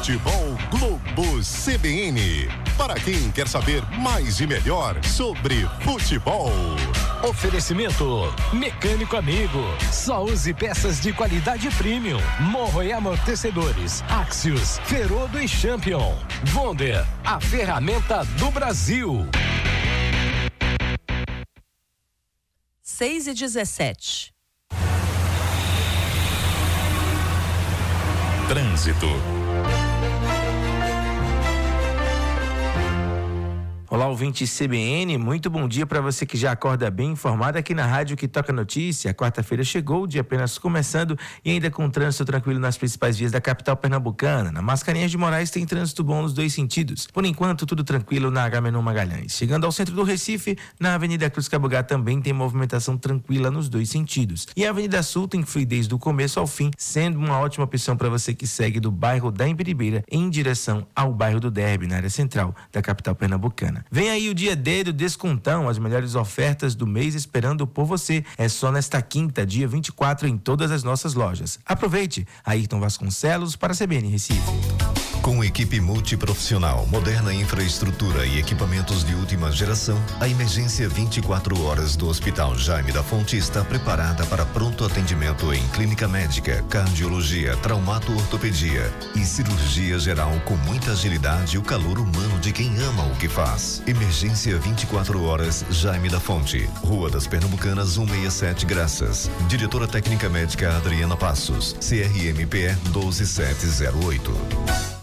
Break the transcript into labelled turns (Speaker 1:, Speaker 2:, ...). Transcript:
Speaker 1: Futebol Globo CBN. Para quem quer saber mais e melhor sobre futebol.
Speaker 2: Oferecimento Mecânico Amigo. Só use peças de qualidade premium. Morro e amortecedores. Axios, Ferodo e Champion. Wonder, a ferramenta do Brasil.
Speaker 3: 6:17.
Speaker 1: Trânsito.
Speaker 4: Olá, ouvinte CBN, muito bom dia para você que já acorda bem informado aqui na rádio que toca notícia. A quarta-feira chegou, o dia apenas começando e ainda com trânsito tranquilo nas principais vias da capital pernambucana. Na Mascarenhas de Moraes tem trânsito bom nos dois sentidos. Por enquanto, tudo tranquilo na Agamenon Magalhães. Chegando ao centro do Recife, na Avenida Cruz Cabugá também tem movimentação tranquila nos dois sentidos. E a Avenida Sul tem fluidez do começo ao fim, sendo uma ótima opção para você que segue do bairro da Embiribeira em direção ao bairro do Derby, na área central da capital pernambucana. Vem aí o dia D do Descontão, as melhores ofertas do mês esperando por você. É só nesta quinta, dia 24, em todas as nossas lojas. Aproveite. Ayrton Vasconcelos para a CBN Recife.
Speaker 1: Com equipe multiprofissional, moderna infraestrutura e equipamentos de última geração, a emergência 24 horas do Hospital Jaime da Fonte está preparada para pronto atendimento em clínica médica, cardiologia, traumato-ortopedia e cirurgia geral com muita agilidade e o calor humano de quem ama o que faz. Emergência 24 horas Jaime da Fonte, Rua das Pernambucanas 167 Graças. Diretora técnica médica Adriana Passos, CRMPE 12708.